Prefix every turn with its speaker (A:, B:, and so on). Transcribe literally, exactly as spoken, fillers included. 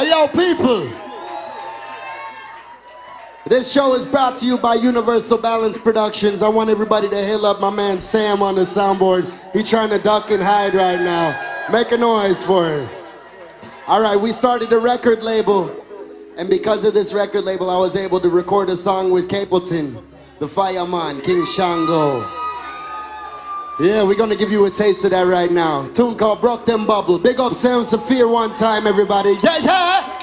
A: Hey, yo, people. This show is brought to you by Universal Balance Productions. I want everybody to hail up my man Sam on the soundboard. He trying to duck and hide right now. Make a noise for him. All right, we started a record label. And because of this record label, I was able to record a song with Capleton, the Fireman, King Shango. Yeah, we're gonna give you a taste of that right now. A tune called Broke Them Bubble. Big up Sam Saphir one time, everybody. Yeah, yeah!